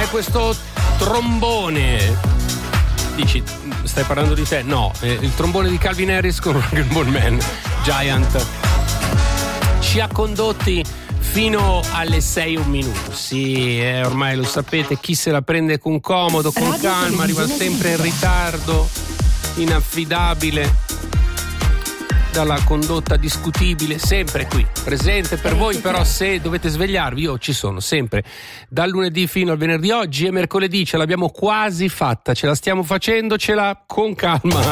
questo trombone. Dici, stai parlando di te? No, il trombone di Calvin Harris con Rock and Roll Man, Giant, ci ha condotti fino alle 6:01. Sì, ormai lo sapete, chi se la prende con comodo, con calma, arriva sempre in ritardo, inaffidabile, dalla condotta discutibile, sempre qui, presente per voi. Però se dovete svegliarvi, io ci sono sempre, dal lunedì fino al venerdì. Oggi è mercoledì, ce l'abbiamo quasi fatta, ce la stiamo facendocela con calma,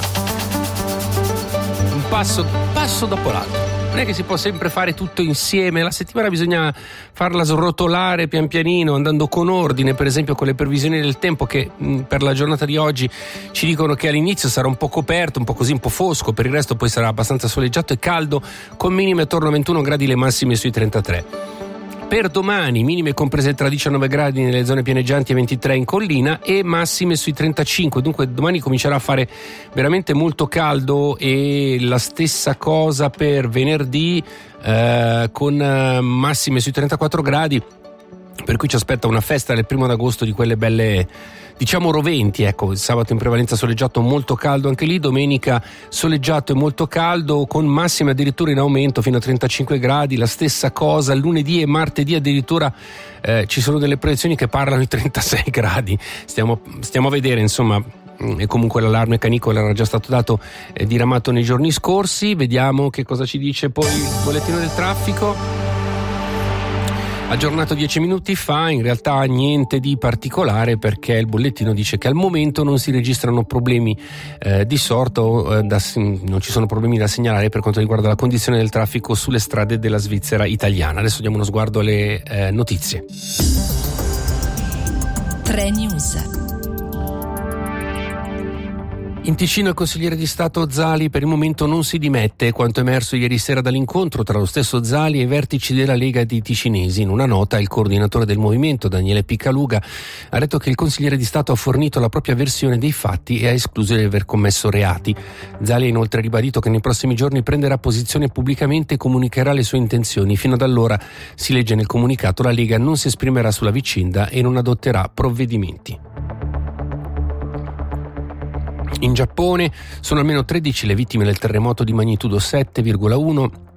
un passo dopo l'altro. Non è che si può sempre fare tutto insieme, la settimana bisogna farla srotolare pian pianino, andando con ordine, per esempio con le previsioni del tempo che per la giornata di oggi ci dicono che all'inizio sarà un po' coperto, un po' così, un po' fosco, per il resto poi sarà abbastanza soleggiato e caldo, con minime attorno a 21 gradi, le massime sui 33. Per domani minime comprese tra 19 gradi nelle zone pianeggianti e 23 in collina e massime sui 35, dunque domani comincerà a fare veramente molto caldo, e la stessa cosa per venerdì con massime sui 34 gradi, per cui ci aspetta una festa del 1 agosto di quelle belle, diciamo, roventi. Ecco, il sabato in prevalenza soleggiato, molto caldo anche lì, domenica soleggiato e molto caldo, con massime addirittura in aumento fino a 35 gradi, la stessa cosa lunedì e martedì addirittura ci sono delle proiezioni che parlano di 36 gradi, stiamo a vedere, insomma. E comunque l'allarme canicolo era già stato dato, diramato nei giorni scorsi. Vediamo che cosa ci dice poi il bollettino del traffico. Aggiornato 10 minuti fa, in realtà niente di particolare, perché il bollettino dice che al momento non si registrano problemi di sorta, non ci sono problemi da segnalare per quanto riguarda la condizione del traffico sulle strade della Svizzera italiana. Adesso diamo uno sguardo alle notizie. 3 News. In Ticino il consigliere di Stato Zali per il momento non si dimette, quanto emerso ieri sera dall'incontro tra lo stesso Zali e i vertici della Lega dei Ticinesi. In una nota il coordinatore del movimento, Daniele Piccaluga, ha detto che il consigliere di Stato ha fornito la propria versione dei fatti e ha escluso di aver commesso reati. Zali ha inoltre ribadito che nei prossimi giorni prenderà posizione pubblicamente e comunicherà le sue intenzioni. Fino ad allora, si legge nel comunicato, la Lega non si esprimerà sulla vicenda e non adotterà provvedimenti. In Giappone sono almeno 13 le vittime del terremoto di magnitudo 7,1